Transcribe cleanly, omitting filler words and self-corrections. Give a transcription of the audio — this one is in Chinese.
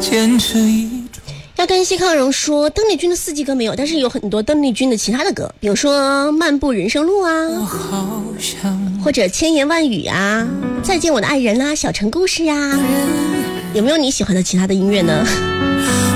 坚持一种。 要跟西康荣说，邓丽君的四季歌没有，但是有很多邓丽君的其他的歌，比如说《漫步人生路》啊，或者《千言万语》啊，《再见我的爱人》啊，《小城故事》呀，有没有你喜欢的其他的音乐呢？